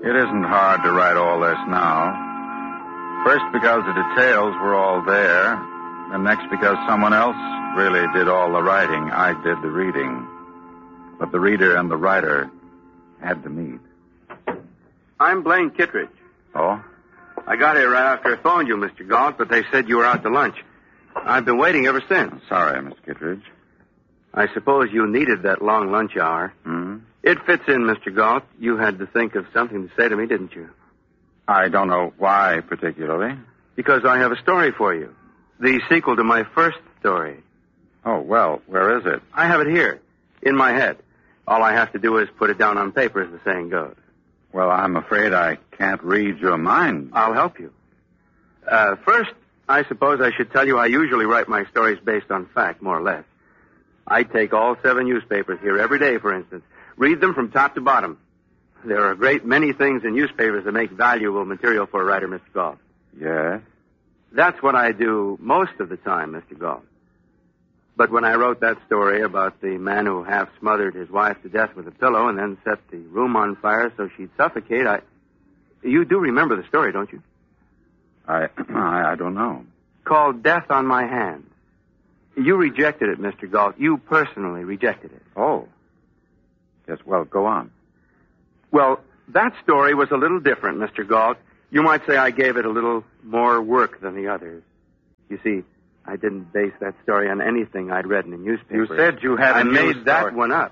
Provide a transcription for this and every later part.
It isn't hard to write all this now. First, because the details were all there, and next because someone else really did all the writing. I did the reading. But the reader and the writer had to meet. I'm Blaine Kittredge. Oh? I got here right after I phoned you, Mr. Galt, but they said you were out to lunch. I've been waiting ever since. Sorry, Miss Kittredge. I suppose you needed that long lunch hour. Hmm? It fits in, Mr. Galt. You had to think of something to say to me, didn't you? I don't know why particularly. Because I have a story for you. The sequel to my first story. Oh, well, where is it? I have it here, in my head. All I have to do is put it down on paper, as the saying goes. Well, I'm afraid I can't read your mind. I'll help you. First, I suppose I should tell you I usually write my stories based on fact, more or less. I take all 7 newspapers here every day, for instance. Read them from top to bottom. There are a great many things in newspapers that make valuable material for a writer, Mr. Galt. Yes? That's what I do most of the time, Mr. Galt. But when I wrote that story about the man who half smothered his wife to death with a pillow and then set the room on fire so she'd suffocate, You do remember the story, don't you? I don't know. Called Death on My Hands. You rejected it, Mr. Galt. You personally rejected it. Oh. Yes, well, go on. Well, that story was a little different, Mr. Galt. You might say I gave it a little more work than the others. You see, I didn't base that story on anything I'd read in the newspaper. You said you had I made that one up.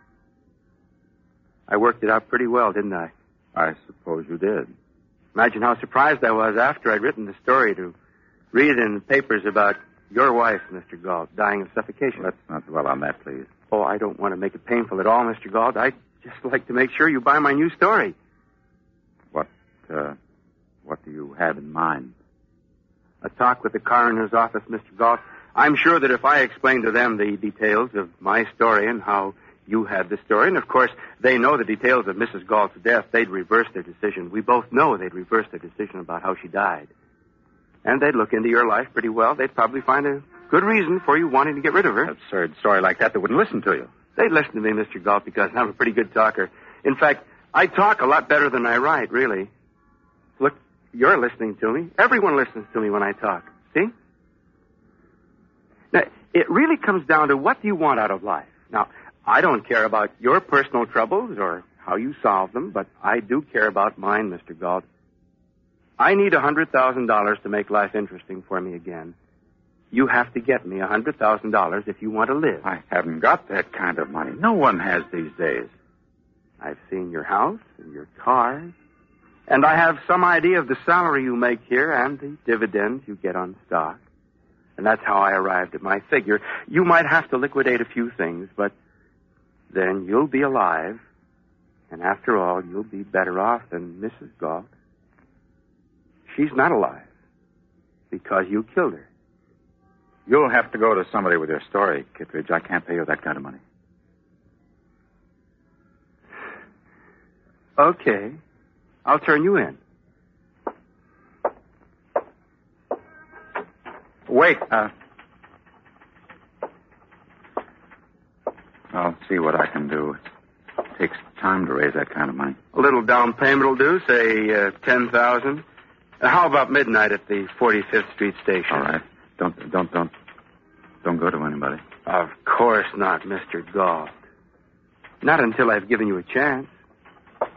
I worked it out pretty well, didn't I? I suppose you did. Imagine how surprised I was after I'd written the story to read in the papers about your wife, Mr. Galt, dying of suffocation. Let's not dwell on that, please. Oh, I don't want to make it painful at all, Mr. Galt. I'd just like to make sure you buy my new story. What do you have in mind? A talk with the coroner's office, Mr. Galt. I'm sure that if I explained to them the details of my story and how you had the story, and of course they know the details of Mrs. Galt's death, they'd reverse their decision. We both know they'd reverse their decision about how she died. And they'd look into your life pretty well. They'd probably find a good reason for you wanting to get rid of her. An absurd story like that, they wouldn't listen to you. They'd listen to me, Mr. Galt, because I'm a pretty good talker. In fact, I talk a lot better than I write, really. Look, you're listening to me. Everyone listens to me when I talk. See? Now, it really comes down to what do you want out of life. Now, I don't care about your personal troubles or how you solve them, but I do care about mine, Mr. Galt. I need $100,000 to make life interesting for me again. You have to get me $100,000 if you want to live. I haven't got that kind of money. No one has these days. I've seen your house and your cars, and I have some idea of the salary you make here and the dividends you get on stock. And that's how I arrived at my figure. You might have to liquidate a few things, but then you'll be alive, and after all, you'll be better off than Mrs. Galt. She's not alive because you killed her. You'll have to go to somebody with your story, Kittredge. I can't pay you that kind of money. Okay. I'll turn you in. Wait. I'll see what I can do. It takes time to raise that kind of money. A little down payment will do, say $10,000. How about midnight at the 45th Street station? All right. Don't go to anybody. Of course not, Mr. Galt. Not until I've given you a chance.